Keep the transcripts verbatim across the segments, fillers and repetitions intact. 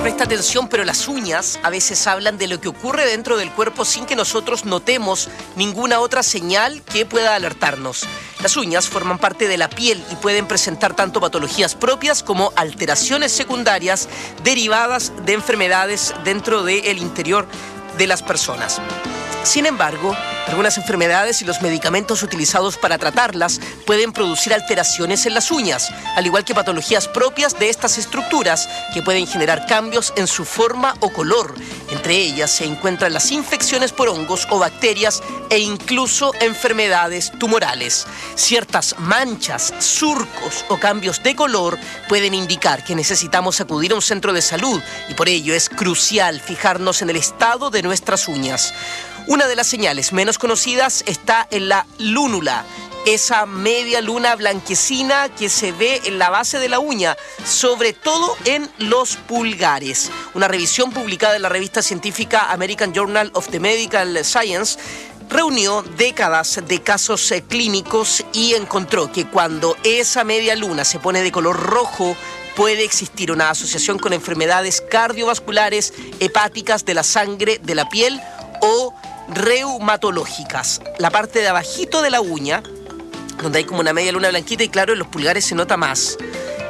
presta atención, pero las uñas a veces hablan de lo que ocurre dentro del cuerpo sin que nosotros notemos ninguna otra señal que pueda alertarnos. Las uñas forman parte de la piel y pueden presentar tanto patologías propias como alteraciones secundarias derivadas de enfermedades dentro del interior de las personas. Sin embargo, algunas enfermedades y los medicamentos utilizados para tratarlas pueden producir alteraciones en las uñas, al igual que patologías propias de estas estructuras que pueden generar cambios en su forma o color. Entre ellas se encuentran las infecciones por hongos o bacterias e incluso enfermedades tumorales. Ciertas manchas, surcos o cambios de color pueden indicar que necesitamos acudir a un centro de salud y por ello es crucial fijarnos en el estado de nuestras uñas. Una de las señales menos conocidas está en la lúnula, esa media luna blanquecina que se ve en la base de la uña, sobre todo en los pulgares. Una revisión publicada en la revista científica American Journal of the Medical Science reunió décadas de casos clínicos y encontró que cuando esa media luna se pone de color rojo, puede existir una asociación con enfermedades cardiovasculares, hepáticas, de la sangre, de la piel o reumatológicas. La parte de abajito de la uña, donde hay como una media luna blanquita, y claro, en los pulgares se nota más.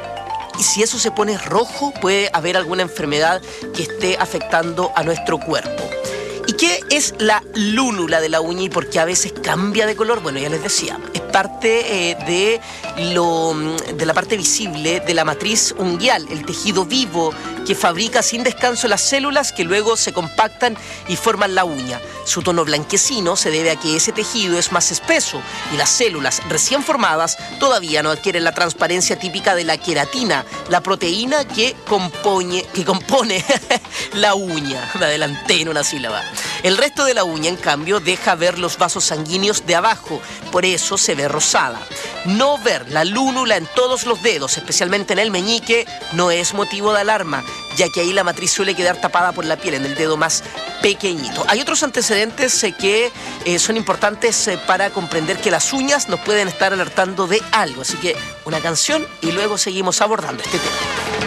Y si eso se pone rojo, puede haber alguna enfermedad que esté afectando a nuestro cuerpo. ¿Y qué es la lúnula de la uña y por qué a veces cambia de color? Bueno, ya les decía, es parte eh, de, lo, de la parte visible de la matriz unguial, el tejido vivo que fabrica sin descanso las células que luego se compactan y forman la uña. Su tono blanquecino se debe a que ese tejido es más espeso y las células recién formadas todavía no adquieren la transparencia típica de la queratina, la proteína que compone, que compone la uña. Me adelanté en una sílaba. El resto de la uña, en cambio, deja ver los vasos sanguíneos de abajo, por eso se ve rosada. No ver la lúnula en todos los dedos, especialmente en el meñique, no es motivo de alarma, ya que ahí la matriz suele quedar tapada por la piel en el dedo más pequeñito. Hay otros antecedentes eh, que eh, son importantes eh, para comprender que las uñas nos pueden estar alertando de algo, así que una canción y luego seguimos abordando este tema.